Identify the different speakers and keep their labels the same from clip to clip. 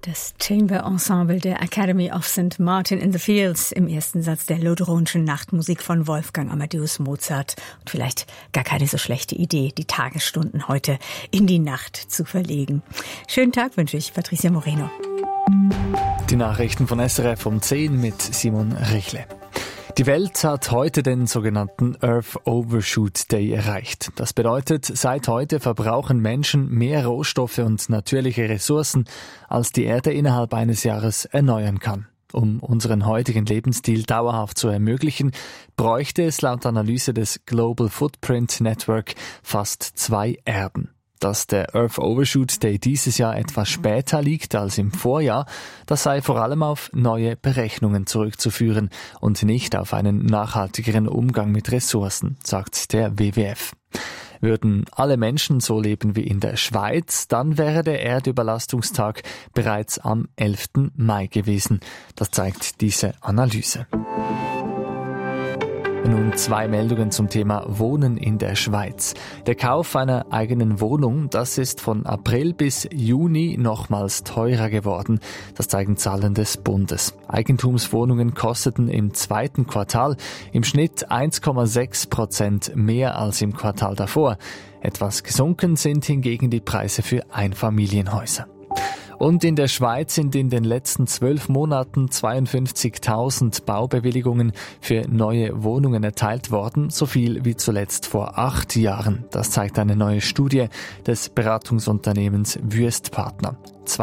Speaker 1: Das Chamber Ensemble der Academy of St. Martin in the Fields im ersten Satz der Lauderonschen Nachtmusik von Wolfgang Amadeus Mozart. Und vielleicht gar keine so schlechte Idee, die Tagesstunden heute in die Nacht zu verlegen. Schönen Tag wünsche ich, Patricia Moreno.
Speaker 2: Die Nachrichten von SRF um 10 mit Simon Richle. Die Welt hat heute den sogenannten Earth Overshoot Day erreicht. Das bedeutet, seit heute verbrauchen Menschen mehr Rohstoffe und natürliche Ressourcen, als die Erde innerhalb eines Jahres erneuern kann. Um unseren heutigen Lebensstil dauerhaft zu ermöglichen, bräuchte es laut Analyse des Global Footprint Network fast 2 Erden. Dass der Earth Overshoot Day dieses Jahr etwas später liegt als im Vorjahr, das sei vor allem auf neue Berechnungen zurückzuführen und nicht auf einen nachhaltigeren Umgang mit Ressourcen, sagt der WWF. Würden alle Menschen so leben wie in der Schweiz, dann wäre der Erdüberlastungstag bereits am 11. Mai gewesen. Das zeigt diese Analyse. Nun 2 Meldungen zum Thema Wohnen in der Schweiz. Der Kauf einer eigenen Wohnung, das ist von April bis Juni nochmals teurer geworden. Das zeigen Zahlen des Bundes. Eigentumswohnungen kosteten im 2. Quartal im Schnitt 1,6% mehr als im Quartal davor. Etwas gesunken sind hingegen die Preise für Einfamilienhäuser. Und in der Schweiz sind in den letzten 12 Monaten 52.000 Baubewilligungen für neue Wohnungen erteilt worden, so viel wie zuletzt vor 8 Jahren. Das zeigt eine neue Studie des Beratungsunternehmens Wüstpartner.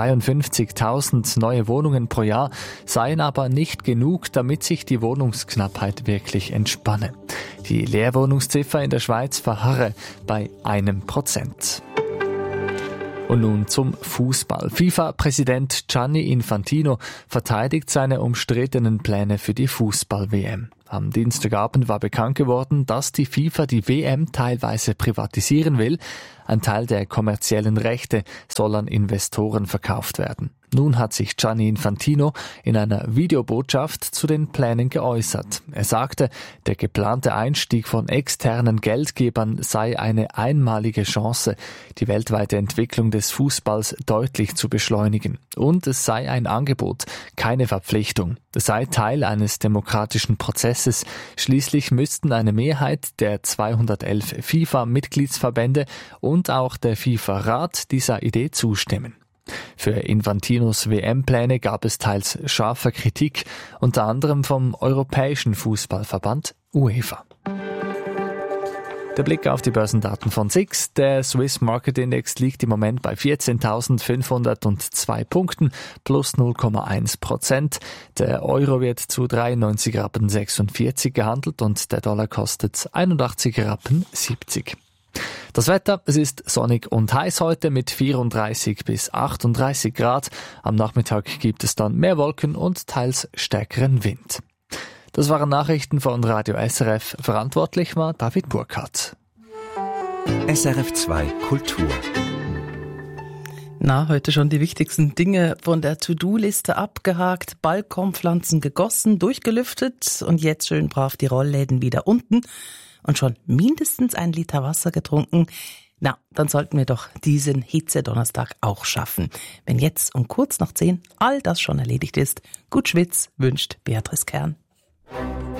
Speaker 2: 52.000 neue Wohnungen pro Jahr seien aber nicht genug, damit sich die Wohnungsknappheit wirklich entspanne. Die Leerwohnungsziffer in der Schweiz verharre bei 1%. Und nun zum Fußball. FIFA-Präsident Gianni Infantino verteidigt seine umstrittenen Pläne für die Fußball-WM. Am Dienstagabend war bekannt geworden, dass die FIFA die WM teilweise privatisieren will. Ein Teil der kommerziellen Rechte soll an Investoren verkauft werden. Nun hat sich Gianni Infantino in einer Videobotschaft zu den Plänen geäußert. Er sagte, der geplante Einstieg von externen Geldgebern sei eine einmalige Chance, die weltweite Entwicklung des Fußballs deutlich zu beschleunigen. Und es sei ein Angebot, keine Verpflichtung. Es sei Teil eines demokratischen Prozesses. Schließlich müssten eine Mehrheit der 211 FIFA-Mitgliedsverbände und auch der FIFA-Rat dieser Idee zustimmen. Für Infantinos WM-Pläne gab es teils scharfe Kritik, unter anderem vom Europäischen Fußballverband UEFA. Der Blick auf die Börsendaten von SIX. Der Swiss Market Index liegt im Moment bei 14.502 Punkten, plus 0,1%. Der Euro wird zu 93,46 Rappen gehandelt und der Dollar kostet 81,70 Rappen. Das Wetter, es ist sonnig und heiß heute mit 34 bis 38 Grad. Am Nachmittag gibt es dann mehr Wolken und teils stärkeren Wind. Das waren Nachrichten von Radio SRF. Verantwortlich war David Burkhardt.
Speaker 3: SRF 2 Kultur.
Speaker 4: Na, heute schon die wichtigsten Dinge von der To-Do-Liste abgehakt, Balkonpflanzen gegossen, durchgelüftet und jetzt schön brav die Rollläden wieder unten. Und schon mindestens 1 Liter Wasser getrunken, na, dann sollten wir doch diesen Hitzedonnerstag auch schaffen. Wenn jetzt um kurz nach 10 all das schon erledigt ist, gut Schwitz wünscht Beatrice Kern.